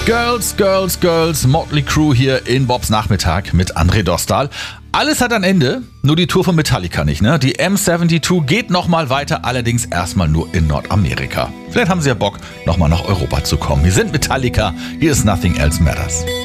Girls, Girls, Girls, Motley Crue hier in Bobs Nachmittag mit André Dostal. Alles hat ein Ende, nur die Tour von Metallica nicht, ne? Die M72 geht nochmal weiter, allerdings erstmal nur in Nordamerika. Vielleicht haben sie ja Bock, nochmal nach Europa zu kommen. Hier sind Metallica, hier ist Nothing Else Matters.